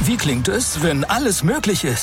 Wie klingt es, wenn alles möglich ist?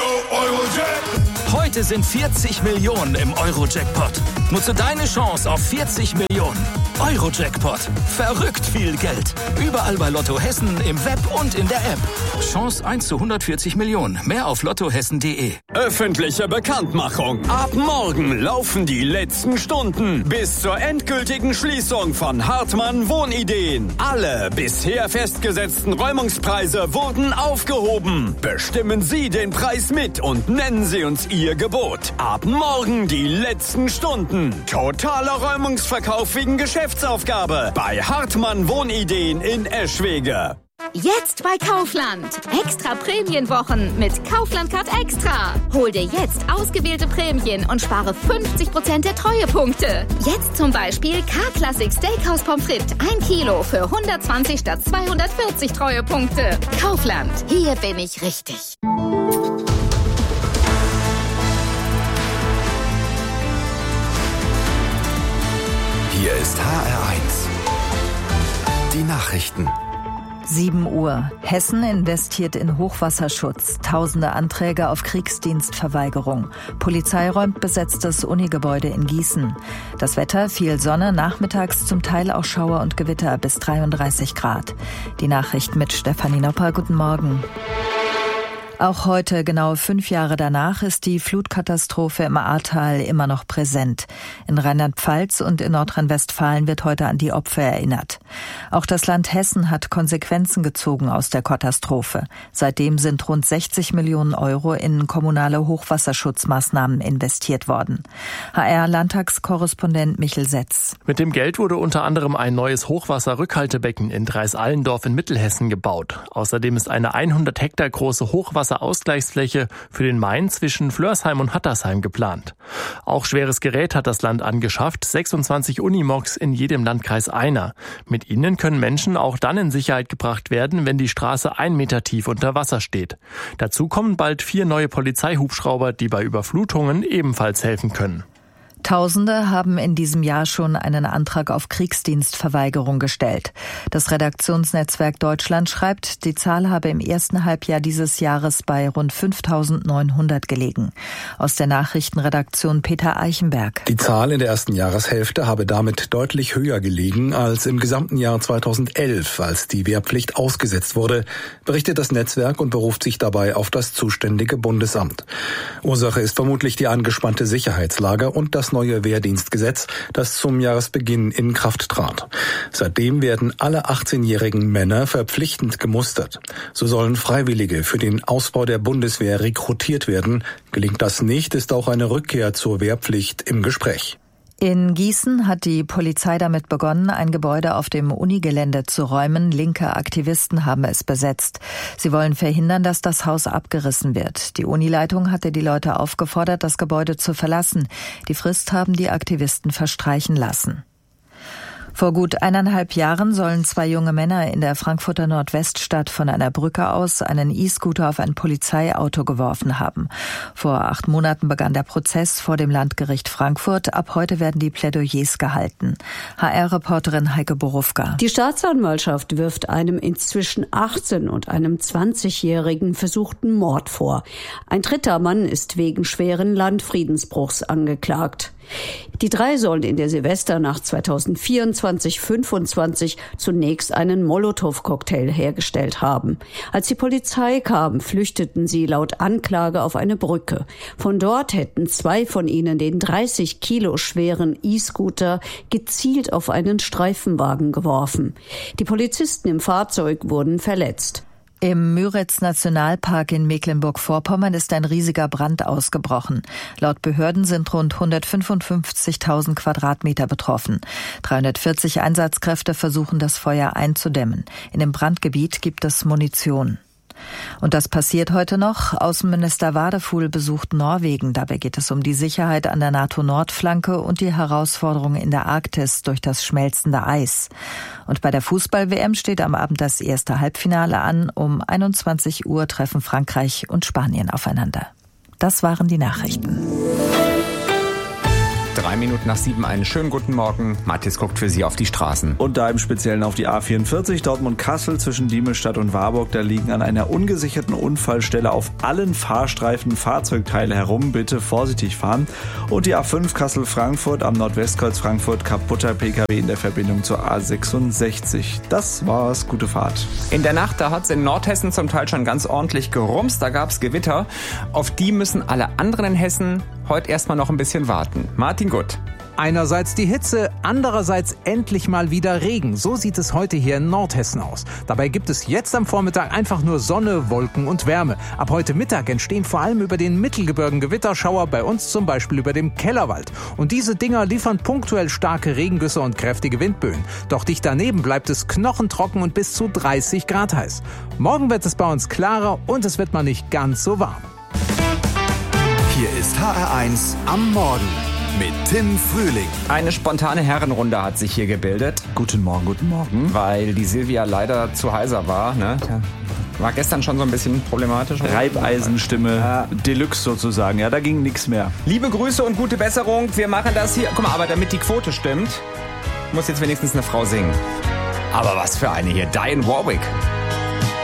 Heute sind 40 Millionen im Euro-Jackpot. Nutze deine Chance auf 40 Millionen. Euro-Jackpot. Verrückt viel Geld. Überall bei Lotto Hessen, im Web und in der App. Chance 1 zu 140 Millionen. Mehr auf lottohessen.de. Öffentliche Bekanntmachung. Ab morgen laufen die letzten Stunden bis zur endgültigen Schließung von Hartmann Wohnideen. Alle bisher festgesetzten Räumungspreise wurden aufgehoben. Bestimmen Sie den Preis mit und nennen Sie uns Ihr Gebot. Ab morgen die letzten Stunden. Totaler Räumungsverkauf wegen Geschäftsaufgabe bei Hartmann Wohnideen in Eschwege. Jetzt bei Kaufland. Extra Prämienwochen mit Kaufland Card Extra. Hol dir jetzt ausgewählte Prämien und spare 50% der Treuepunkte. Jetzt zum Beispiel K-Classic Steakhouse Pommes frites 1 Kilo für 120 statt 240 Treuepunkte. Kaufland. Hier bin ich richtig. Hier ist HR1. Die Nachrichten. 7 Uhr. Hessen investiert in Hochwasserschutz. Tausende Anträge auf Kriegsdienstverweigerung. Polizei räumt besetztes Unigebäude in Gießen. Das Wetter, viel Sonne, nachmittags zum Teil auch Schauer und Gewitter bis 33 Grad. Die Nachricht mit Stefanie Nopper. Guten Morgen. Auch heute, genau 5 Jahre danach, ist die Flutkatastrophe im Ahrtal immer noch präsent. In Rheinland-Pfalz und in Nordrhein-Westfalen wird heute an die Opfer erinnert. Auch das Land Hessen hat Konsequenzen gezogen aus der Katastrophe. Seitdem sind rund 60 Millionen Euro in kommunale Hochwasserschutzmaßnahmen investiert worden. HR-Landtagskorrespondent Michel Setz. Mit dem Geld wurde unter anderem ein neues Hochwasserrückhaltebecken in Dreißallendorf in Mittelhessen gebaut. Außerdem ist eine 100 Hektar große Hochwasserausgleichsfläche für den Main zwischen Flörsheim und Hattersheim geplant. Auch schweres Gerät hat das Land angeschafft, 26 Unimogs in jedem Landkreis einer. Mit ihnen können Menschen auch dann in Sicherheit gebracht werden, wenn die Straße 1 Meter tief unter Wasser steht. Dazu kommen bald 4 neue Polizeihubschrauber, die bei Überflutungen ebenfalls helfen können. Tausende haben in diesem Jahr schon einen Antrag auf Kriegsdienstverweigerung gestellt. Das Redaktionsnetzwerk Deutschland schreibt, die Zahl habe im ersten Halbjahr dieses Jahres bei rund 5.900 gelegen. Aus der Nachrichtenredaktion Peter Eichenberg. Die Zahl in der ersten Jahreshälfte habe damit deutlich höher gelegen als im gesamten Jahr 2011, als die Wehrpflicht ausgesetzt wurde, berichtet das Netzwerk und beruft sich dabei auf das zuständige Bundesamt. Ursache ist vermutlich die angespannte Sicherheitslage und das neue Wehrdienstgesetz, das zum Jahresbeginn in Kraft trat. Seitdem werden alle 18-jährigen Männer verpflichtend gemustert. So sollen Freiwillige für den Ausbau der Bundeswehr rekrutiert werden. Gelingt das nicht, ist auch eine Rückkehr zur Wehrpflicht im Gespräch. In Gießen hat die Polizei damit begonnen, ein Gebäude auf dem Unigelände zu räumen. Linke Aktivisten haben es besetzt. Sie wollen verhindern, dass das Haus abgerissen wird. Die Unileitung hatte die Leute aufgefordert, das Gebäude zu verlassen. Die Frist haben die Aktivisten verstreichen lassen. Vor gut 1,5 Jahren sollen 2 junge Männer in der Frankfurter Nordweststadt von einer Brücke aus einen E-Scooter auf ein Polizeiauto geworfen haben. Vor 8 Monaten begann der Prozess vor dem Landgericht Frankfurt. Ab heute werden die Plädoyers gehalten. HR-Reporterin Heike Borufka. Die Staatsanwaltschaft wirft einem inzwischen 18- und einem 20-jährigen versuchten Mord vor. Ein dritter Mann ist wegen schweren Landfriedensbruchs angeklagt. Die 3 sollen in der Silvesternacht 2024/25 zunächst einen Molotow-Cocktail hergestellt haben. Als die Polizei kam, flüchteten sie laut Anklage auf eine Brücke. Von dort hätten 2 von ihnen den 30 Kilo schweren E-Scooter gezielt auf einen Streifenwagen geworfen. Die Polizisten im Fahrzeug wurden verletzt. Im Müritz-Nationalpark in Mecklenburg-Vorpommern ist ein riesiger Brand ausgebrochen. Laut Behörden sind rund 155.000 Quadratmeter betroffen. 340 Einsatzkräfte versuchen, das Feuer einzudämmen. In dem Brandgebiet gibt es Munition. Und das passiert heute noch. Außenminister Wadefuhl besucht Norwegen. Dabei geht es um die Sicherheit an der NATO-Nordflanke und die Herausforderungen in der Arktis durch das schmelzende Eis. Und bei der Fußball-WM steht am Abend das erste Halbfinale an. Um 21 Uhr treffen Frankreich und Spanien aufeinander. Das waren die Nachrichten. 2 Minuten nach 7, einen schönen guten Morgen. Matthias guckt für Sie auf die Straßen. Und da im Speziellen auf die A44 Dortmund-Kassel zwischen Diemelsstadt und Warburg. Da liegen an einer ungesicherten Unfallstelle auf allen Fahrstreifen Fahrzeugteile herum. Bitte vorsichtig fahren. Und die A5 Kassel-Frankfurt am Nordwestkreuz Frankfurt, kaputter PKW in der Verbindung zur A66. Das war's. Gute Fahrt. In der Nacht, da hat's in Nordhessen zum Teil schon ganz ordentlich gerumst. Da gab's Gewitter. Auf die müssen alle anderen in Hessen heute erstmal noch ein bisschen warten. Martin Gutt. Einerseits die Hitze, andererseits endlich mal wieder Regen. So sieht es heute hier in Nordhessen aus. Dabei gibt es jetzt am Vormittag einfach nur Sonne, Wolken und Wärme. Ab heute Mittag entstehen vor allem über den Mittelgebirgen Gewitterschauer, bei uns zum Beispiel über dem Kellerwald. Und diese Dinger liefern punktuell starke Regengüsse und kräftige Windböen. Doch dicht daneben bleibt es knochentrocken und bis zu 30 Grad heiß. Morgen wird es bei uns klarer und es wird mal nicht ganz so warm. Hier ist HR1 am Morgen mit Tim Frühling. Eine spontane Herrenrunde hat sich hier gebildet. Guten Morgen, guten Morgen. Weil die Silvia leider zu heiser war. Ne? War gestern schon so ein bisschen problematisch. Reibeisenstimme Deluxe sozusagen. Ja, da ging nichts mehr. Liebe Grüße und gute Besserung. Wir machen das hier. Guck mal, aber damit die Quote stimmt, muss jetzt wenigstens eine Frau singen. Aber was für eine hier. Diane Warwick.